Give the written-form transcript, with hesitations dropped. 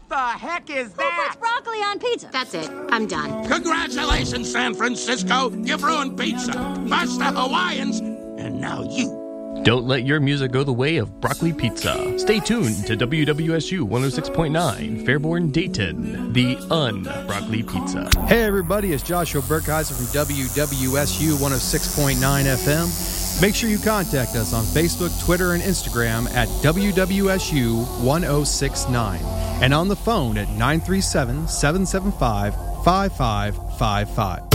the heck is that? Who puts broccoli on pizza? That's it. I'm done. Congratulations, San Francisco. You've ruined pizza. First the Hawaiians, and now you. Don't let your music go the way of broccoli pizza. Stay tuned to WWSU 106.9, Fairborn, Dayton, the Un-Broccoli Pizza. Hey everybody, it's Joshua Burkheiser from WWSU 106.9 FM. Make sure you contact us on Facebook, Twitter, and Instagram at WWSU 1069 and on the phone at 937-775-5555.